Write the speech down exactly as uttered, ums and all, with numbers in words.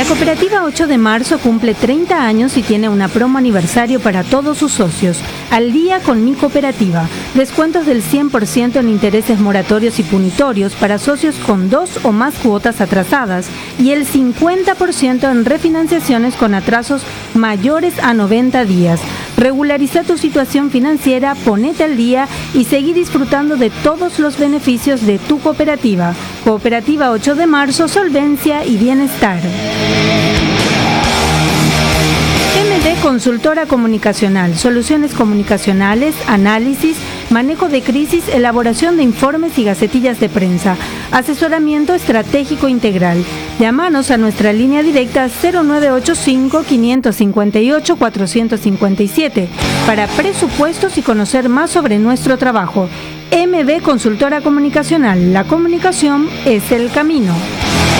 La cooperativa ocho de marzo cumple treinta años y tiene una promo aniversario para todos sus socios. Al día con mi cooperativa. Descuentos del cien por ciento en intereses moratorios y punitorios para socios con dos o más cuotas atrasadas y el cincuenta por ciento en refinanciaciones con atrasos mayores a noventa días. Regulariza tu situación financiera, ponete al día y seguí disfrutando de todos los beneficios de tu cooperativa. Cooperativa ocho de marzo, solvencia y bienestar. M D Consultora Comunicacional, soluciones comunicacionales, análisis, manejo de crisis, elaboración de informes y gacetillas de prensa, asesoramiento estratégico integral. Llámanos a nuestra línea directa cero nueve ocho cinco, cinco cinco ocho, cuatro cinco siete para presupuestos y conocer más sobre nuestro trabajo. M D Consultora Comunicacional, la comunicación es el camino.